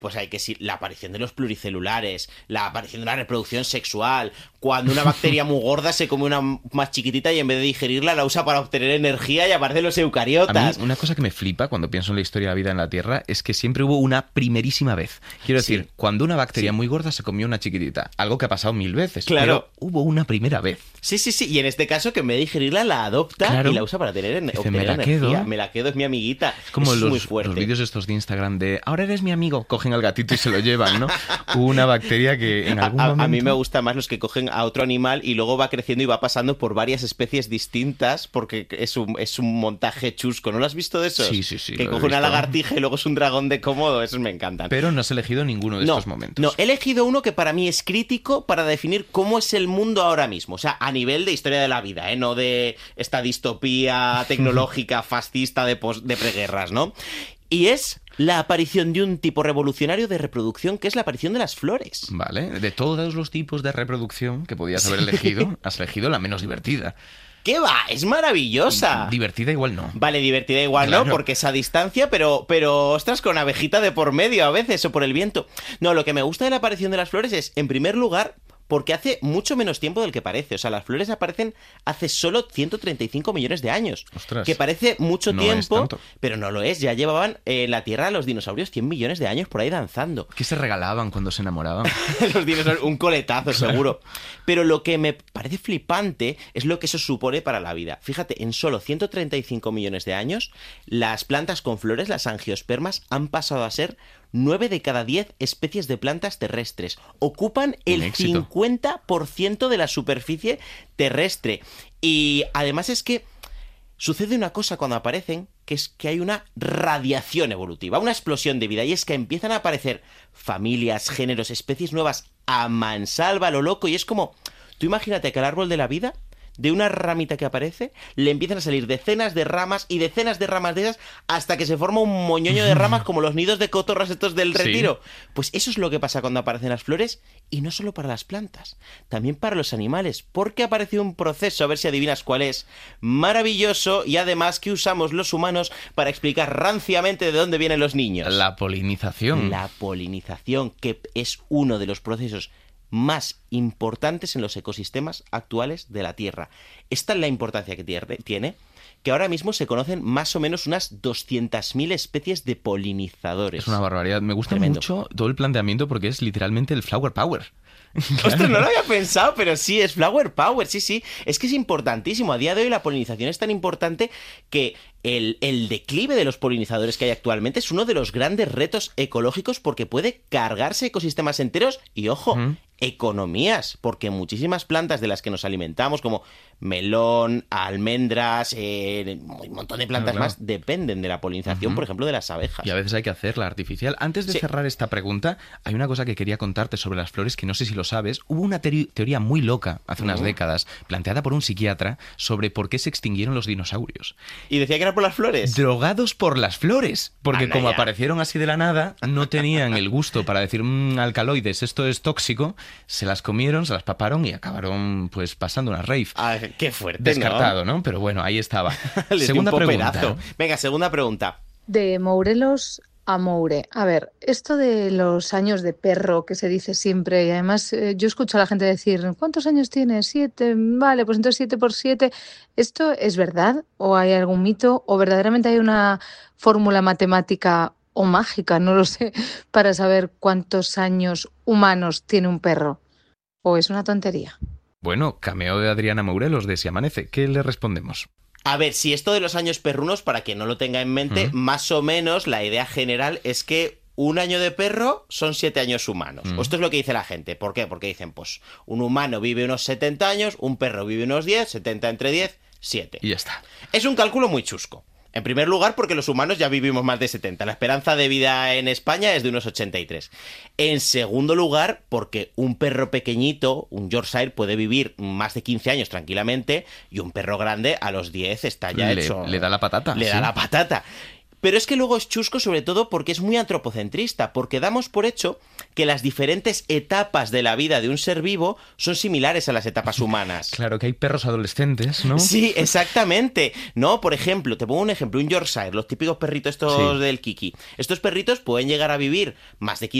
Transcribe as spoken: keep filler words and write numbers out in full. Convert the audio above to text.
pues hay que decir, la aparición de los pluricelulares, la aparición de la reproducción sexual, cuando una bacteria muy gorda se come una más chiquitita y en vez de digerirla la usa para obtener energía y aparecen los eucariotas. A mí, una cosa que me flipa cuando pienso en la historia de la vida en la Tierra es que siempre hubo una primerísima vez. Quiero decir, Sí. cuando una bacteria Sí. muy gorda se comió una chiquitita, algo que ha pasado mil veces, Claro. pero hubo una primera vez. Sí, sí, sí, y en este caso que en vez de digerirla la adopta Claro. y la usa para tener, en- Dice, obtener "Me la energía. quedo". Me la quedo, es mi amiguita. Es como Eso es muy los, fuerte. los vídeos estos de Instagram de ahora eres mi amigo, cogen al gatito y se lo llevan, ¿no? Hubo una bacteria que en A, algún a- momento... a mí me gustan más los que cogen a otro animal y luego va creciendo y va pasando por varias especies distintas porque es un, es un montaje chusco. ¿No lo has visto de esos? Sí, sí, sí, Que lo he coge una visto. lagartija y luego es un dragón de Komodo. Esos me encantan. Pero no has elegido ninguno de no, estos momentos. no, he elegido uno que para mí es crítico para definir cómo es el mundo ahora mismo. O sea, a nivel de historia de la vida, ¿eh? No de esta distopía tecnológica fascista de, pos- de preguerras, ¿no? Y es la aparición de un tipo revolucionario de reproducción que es la aparición de las flores. Vale, de todos los tipos de reproducción que podías haber elegido, has elegido la menos divertida. ¿Qué va? Es maravillosa. Divertida igual no. Vale, divertida igual, Claro. ¿no? Porque es a distancia, pero, pero, ostras, con abejita de por medio a veces, o por el viento. No, lo que me gusta de la aparición de las flores es, en primer lugar, porque hace mucho menos tiempo del que parece. O sea, las flores aparecen hace solo ciento treinta y cinco millones de años. Ostras. Que parece mucho No es tiempo, tanto. pero no lo es. Ya llevaban en la Tierra los dinosaurios cien millones de años por ahí danzando. ¿Qué se regalaban cuando se enamoraban? Los dinosaurios, un coletazo seguro. Pero lo que me parece flipante es lo que eso supone para la vida. Fíjate, en solo ciento treinta y cinco millones de años, las plantas con flores, las angiospermas, han pasado a ser nueve de cada diez especies de plantas terrestres. Ocupan el Un éxito. cincuenta por ciento de la superficie terrestre. Y además es que sucede una cosa cuando aparecen, que es que hay una radiación evolutiva, una explosión de vida, y es que empiezan a aparecer familias, géneros, especies nuevas a mansalva, a lo loco, y es como, tú imagínate que al árbol de la vida, de una ramita que aparece, le empiezan a salir decenas de ramas y decenas de ramas de esas hasta que se forma un moñoño de ramas como los nidos de cotorras estos del Sí. retiro. Pues eso es lo que pasa cuando aparecen las flores, y no solo para las plantas, también para los animales, porque aparece un proceso, a ver si adivinas cuál es, maravilloso, y además que usamos los humanos para explicar ranciamente de dónde vienen los niños. La polinización. La polinización, que es uno de los procesos más importantes en los ecosistemas actuales de la Tierra. Esta es la importancia que tiene, tiene, que ahora mismo se conocen más o menos unas doscientas mil especies de polinizadores. Es una barbaridad. Me gusta Tremendo. mucho todo el planteamiento porque es literalmente el flower power. Ostras, no lo había pensado, pero sí, es Flower Power, sí, sí. Es que es importantísimo. A día de hoy la polinización es tan importante que el, el declive de los polinizadores que hay actualmente es uno de los grandes retos ecológicos porque puede cargarse ecosistemas enteros y, ojo, Ujú. economías, porque muchísimas plantas de las que nos alimentamos, como melón, almendras, eh, un montón de plantas Claro, claro. más, dependen de la polinización, Ujú. por ejemplo, de las abejas. Y a veces hay que hacerla artificial. Antes de Sí. cerrar esta pregunta, hay una cosa que quería contarte sobre las flores que no sé si lo sabes. Hubo una teori- teoría muy loca hace unas Mm. décadas, planteada por un psiquiatra, sobre por qué se extinguieron los dinosaurios. Y decía que era por las flores. Drogados por las flores, porque Anda como ya. aparecieron así de la nada, no tenían el gusto para decir "Mm, alcaloides, esto es tóxico", se las comieron, se las paparon y acabaron pues pasando una rave. Ah, qué fuerte, Descartado, ¿no? Pero bueno, ahí estaba. Les di Segunda un pregunta. poperazo. Venga, segunda pregunta. De Mourelos a Moure. A ver, esto de los años de perro que se dice siempre, y además eh, yo escucho a la gente decir, ¿cuántos años tienes? Siete, vale, pues entonces siete por siete. ¿Esto es verdad? ¿O hay algún mito? ¿O verdaderamente hay una fórmula matemática o mágica, no lo sé, para saber cuántos años humanos tiene un perro? ¿O es una tontería? Bueno, cameo de Adriana Mourelos de Si Amanece. ¿Qué le respondemos? A ver, si esto de los años perrunos, para quien no lo tenga en mente, Mm. más o menos la idea general es que un año de perro son siete años humanos. Mm. O esto es lo que dice la gente. ¿Por qué? Porque dicen, pues, un humano vive unos setenta años, un perro vive unos diez, setenta entre diez, siete. Y ya está. Es un cálculo muy chusco. En primer lugar, porque los humanos ya vivimos más de setenta. La esperanza de vida en España es de unos ochenta y tres. En segundo lugar, porque un perro pequeñito, un Yorkshire, puede vivir más de quince años tranquilamente y un perro grande a los diez está ya Le, hecho... le da la patata. Le sí. da la patata. Pero es que luego es chusco sobre todo porque es muy antropocentrista, porque damos por hecho que las diferentes etapas de la vida de un ser vivo son similares a las etapas humanas. Claro, que hay perros adolescentes, ¿no? Sí, exactamente. No, por ejemplo, te pongo un ejemplo, un Yorkshire, los típicos perritos estos Sí. del Kiki. Estos perritos pueden llegar a vivir más de